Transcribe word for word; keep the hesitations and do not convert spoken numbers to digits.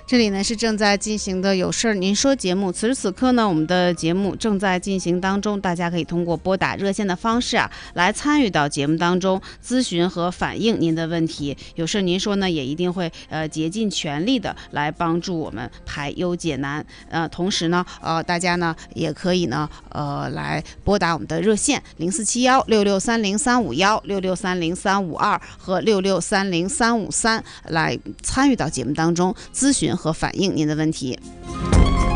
这里呢是正在进行的有事儿您说节目，此时此刻呢，我们的节目正在进行当中，大家可以通过拨打热线的方式啊，来参与到节目当中，咨询和反映您的问题。有事您说呢，也一定会呃竭尽全力的来帮助我们排忧解难。呃，同时呢，呃，大家呢也可以呢呃来拨打我们的热线零四七幺六六三零三五幺、六六三零三五二和六六三零三五三来参与到节目当中，咨询和反映您的问题。